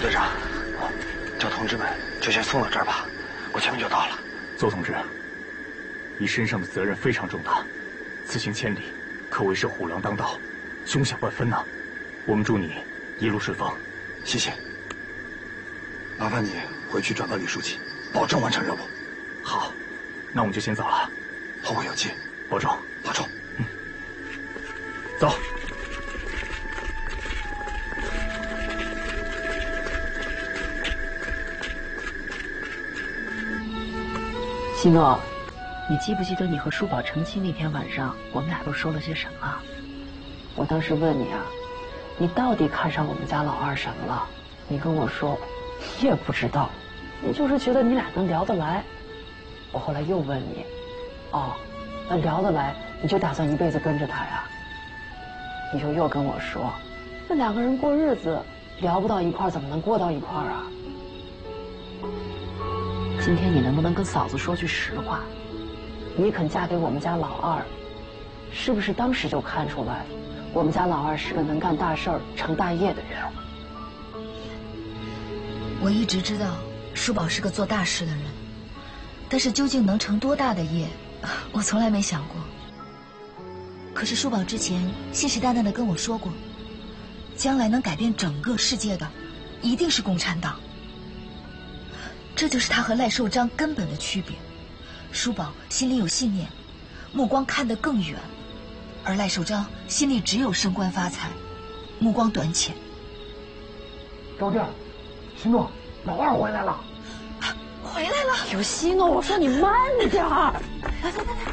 队长，叫同志们就先送到这儿吧，我前面就到了。 邹同志，你身上的责任非常重大，此行千里，可谓是虎狼当道，凶险万分呐。我们祝你一路顺风。 谢谢。麻烦你回去找到李书记，保证完成任务。 好，那我们就先走了。 后会有期， 保重， 保重。 走。 西诺，你记不记得你和舒宝成亲那天晚上，我们俩都说了些什么？我当时问你啊，你到底看上我们家老二什么了？你跟我说，你也不知道，你就是觉得你俩能聊得来。我后来又问你，哦，那聊得来，你就打算一辈子跟着他呀？你就又跟我说，那两个人过日子聊不到一块儿，怎么能过到一块儿啊？今天你能不能跟嫂子说句实话？你肯嫁给我们家老二，是不是当时就看出来我们家老二是个能干大事儿、成大业的人？ 我一直知道舒宝是个做大事的人，但是究竟能成多大的业，我从来没想过。可是舒宝之前信誓旦旦地跟我说过，将来能改变整个世界的，一定是共产党。这就是他和赖寿章根本的区别。舒宝心里有信念，目光看得更远，而赖寿章心里只有升官发财，目光短浅。 招弟，西诺，老二回来了。 回来了。 有西诺，我说你慢点儿。 来来来来。